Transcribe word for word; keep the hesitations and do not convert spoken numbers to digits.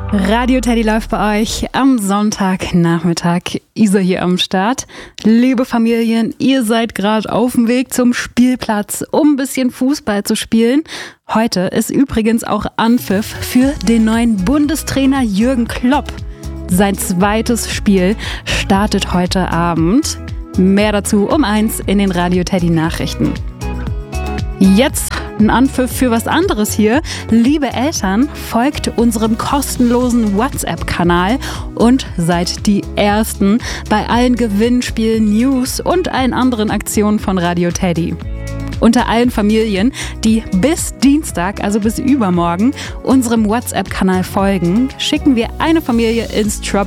Radio Teddy läuft bei euch am Sonntagnachmittag. Isa hier am Start. Liebe Familien, ihr seid gerade auf dem Weg zum Spielplatz, um ein bisschen Fußball zu spielen. Heute ist übrigens auch Anpfiff für den neuen Bundestrainer Jürgen Klopp. Sein zweites Spiel startet heute Abend. Mehr dazu um eins in den Radio Teddy Nachrichten. Jetzt ein Anpfiff für was anderes hier. Liebe Eltern, folgt unserem kostenlosen WhatsApp-Kanal und seid die Ersten bei allen Gewinnspielen, News und allen anderen Aktionen von Radio Teddy. Unter allen Familien, die bis Dienstag, also bis übermorgen, unserem WhatsApp-Kanal folgen, schicken wir eine Familie ins Drop